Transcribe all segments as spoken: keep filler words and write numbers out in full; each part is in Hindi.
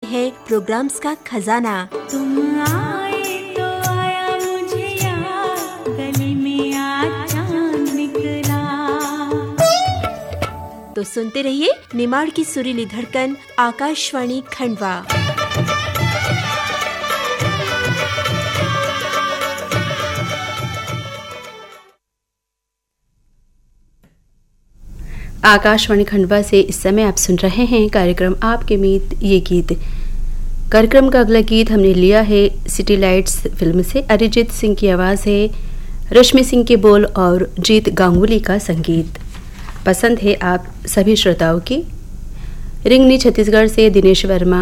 है प्रोग्राम्स का खजाना। तुम आए तो आया मुझे याद, गली में आज चांद निकला। तो सुनते रहिए निमाड़ की सुरीली धड़कन आकाशवाणी खंडवा। आकाशवाणी खंडवा से इस समय आप सुन रहे हैं कार्यक्रम आपके मीत ये गीत। कार्यक्रम का अगला गीत हमने लिया है सिटी लाइट्स फिल्म से। अरिजीत सिंह की आवाज़ है, रश्मि सिंह के बोल और जीत गांगुली का संगीत। पसंद है आप सभी श्रोताओं की। रिंगनी छत्तीसगढ़ से दिनेश वर्मा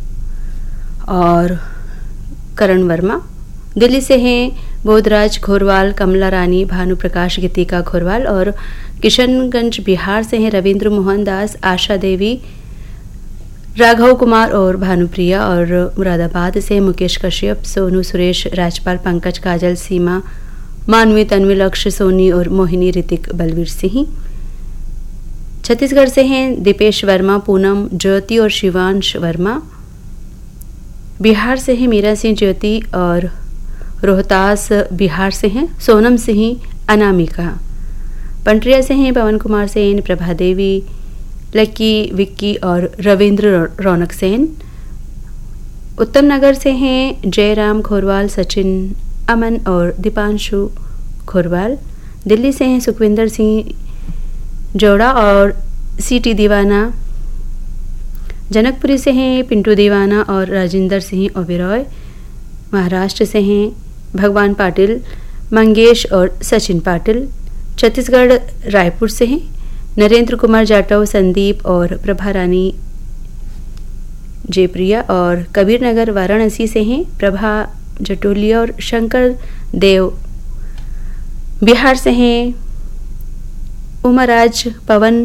और करण वर्मा। दिल्ली से हैं बोधराज घोरवाल, कमला रानी, भानु प्रकाश, गीतिका घोरवाल और किशनगंज बिहार से हैं रविंद्र मोहन दास, आशा देवी, राघव कुमार और भानुप्रिया और मुरादाबाद से मुकेश कश्यप, सोनू, सुरेश, राजपाल, पंकज, काजल, सीमा, मानवी, तन्वी, लक्ष्य, सोनी और मोहिनी, ऋतिक, बलवीर सिंह। छत्तीसगढ़ से हैं दीपेश वर्मा, पूनम, ज्योति और शिवांश वर्मा। बिहार से हैं मीरा सिंह, ज्योति और रोहतास बिहार से हैं सोनम सिंह, अनामिका। पंटरिया से हैं पवन कुमार सेन, प्रभा देवी, लक्की, विक्की और रविंद्र रौनक सेन। उत्तम नगर से हैं जयराम घोरवाल, सचिन, अमन और दीपांशु घोरवाल। दिल्ली से हैं सुखविंदर सिंह जोड़ा और सीटी दीवाना। जनकपुरी से हैं पिंटू दीवाना और राजेंद्र सिंह ओबेरॉय। महाराष्ट्र से हैं भगवान पाटिल, मंगेश और सचिन पाटिल। छत्तीसगढ़ रायपुर से हैं नरेंद्र कुमार जाटव, संदीप और प्रभा रानी जयप्रिया। और कबीर नगर वाराणसी से हैं प्रभा जटोलिया और शंकर देव। बिहार से हैं उमाराज, पवन,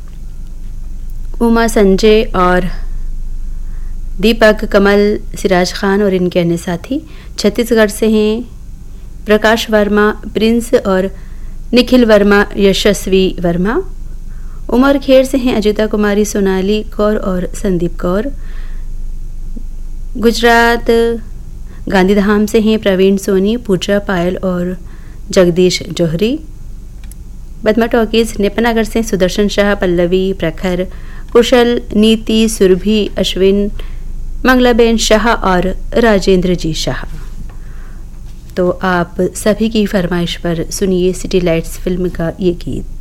उमा, संजय और दीपक, कमल, सिराज खान और इनके अन्य साथी। छत्तीसगढ़ से हैं प्रकाश वर्मा, प्रिंस और निखिल वर्मा, यशस्वी वर्मा। उमरखेड़ से हैं अजिता कुमारी, सोनाली कौर और संदीप कौर। गुजरात गांधीधाम से हैं प्रवीण सोनी, पूजा, पायल और जगदीश जौहरी। बदमा टॉकीज नेपानगर से सुदर्शन शाह, पल्लवी, प्रखर, कुशल, नीति, सुरभि, अश्विन, मंगलाबेन शाह और राजेंद्र जी शाह। तो आप सभी की फरमाइश पर सुनिए सिटी लाइट्स फिल्म का ये गीत।